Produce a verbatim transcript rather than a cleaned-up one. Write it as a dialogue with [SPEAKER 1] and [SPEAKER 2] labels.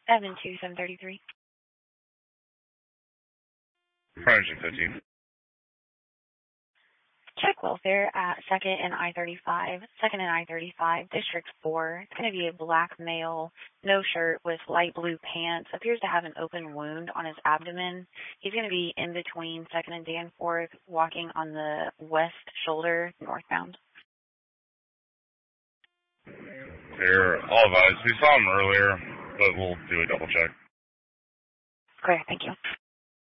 [SPEAKER 1] seven two seven three three.
[SPEAKER 2] Frontage fifteen.
[SPEAKER 1] Check welfare at second and I thirty-five. second and I thirty-five, District four. It's going to be a black male, no shirt with light blue pants. Appears to have an open wound on his abdomen. He's going to be in between second and Danforth, walking on the west shoulder, northbound.
[SPEAKER 2] Clear. All advised. We saw him earlier, but we'll do a double check.
[SPEAKER 1] Clear. Thank you.